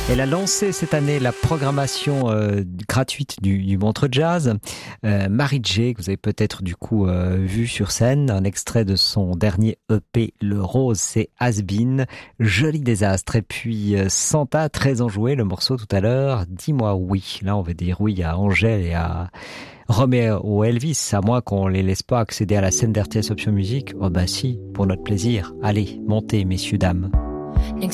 Elle a lancé cette année la programmation gratuite du Montreux Jazz. Mary J, que vous avez peut-être du coup vu sur scène, un extrait de son dernier EP, Le Rose, c'est Has Been. Joli désastre. Et puis Santa, très enjoué, le morceau tout à l'heure, Dis-moi oui. Là, on va dire oui à Angèle et à Romeo Elvis, à moins qu'on les laisse pas accéder à la scène d'RTS Option Musique. Oh bah si, pour notre plaisir. Allez, montez, messieurs, dames.